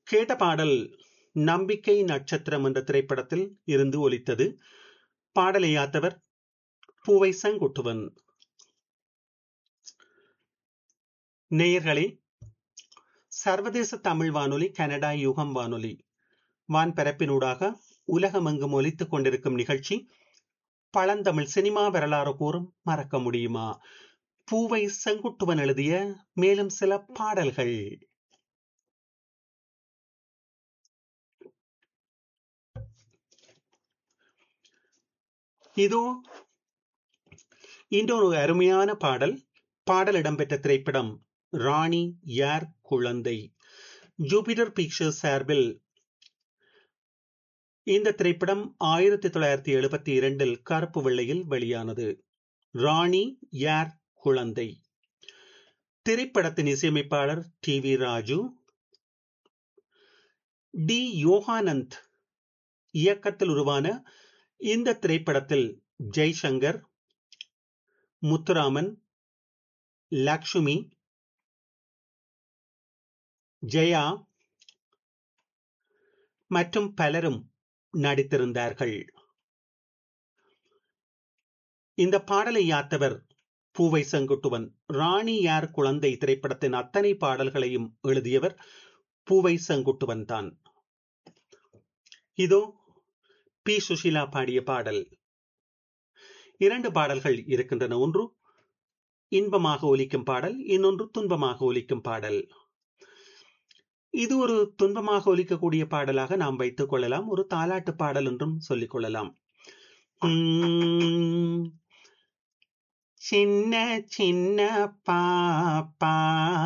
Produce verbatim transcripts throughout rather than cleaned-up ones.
கேட்ட பாடல் நம்பிக்கை நட்சத்திரம் என்ற திரைப்படத்தில் இருந்து ஒலித்தது. பாடலை யாத்தவர் பூவை செங்குட்டுவன். நேயர்களே, சர்வதேச தமிழ் வானொலி கனடா யுகம் வானொலி வான்பரப்பினூடாக உலகமெங்கும் ஒலித்துக் கொண்டிருக்கும் நிகழ்ச்சி பழந்தமிழ் சினிமா வரலாறு கூறும் மறக்க முடியுமா? பூவை செங்குட்டுவன் எழுதிய மேலும் சில பாடல்கள். இதோ இன்னொரு அருமையான பாடல். பாடல் இடம்பெற்ற திரைப்படம் ராணி யார் குழந்தை. ஜூபிட்டர் பிக்சர்ஸ் சார்பில் இந்த திரைப்படம் ஆயிரத்தி தொள்ளாயிரத்தி எழுபத்தி இரண்டில் கருப்பு வெள்ளையில் வெளியானது. ராணி யார் குழந்தை. திரைப்படத்தின் இசையமைப்பாளர் T V Raju. D Yoganand இயக்கத்தில் உருவான இந்த திரைப்படத்தில் ஜெய்சங்கர், முத்துராமன், லக்ஷ்மி, ஜெயா மற்றும் பலரும் நடித்திருந்தார்கள். இந்த பாடலை யாத்தவர் பூவை செங்குட்டுவன். ராணி யார் குழந்தை திரைப்படத்தின் அத்தனை பாடல்களையும் எழுதியவர் பூவை செங்குட்டுவன் தான். இதோ பி சுஷீலா பாடிய பாடல். இரண்டு பாடல்கள் இருக்கின்றன. ஒன்று இன்பமாக ஒலிக்கும் பாடல், இன்னொன்று துன்பமாக ஒலிக்கும் பாடல். இது ஒரு துன்பமாக ஒலிக்கக்கூடிய பாடலாக நாம் வைத்துக் கொள்ளலாம். ஒரு தாலாட்டு பாடல் என்றும் சொல்லிக் கொள்ளலாம். சின்ன சின்ன பாப்பா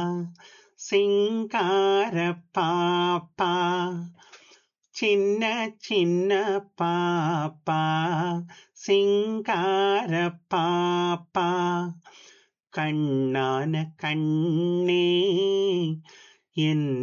சிங்கார பாப்பா, சின்ன சின்ன பாப்பா சிங்கார பாப்பா, கண்ணான கண்ணே என்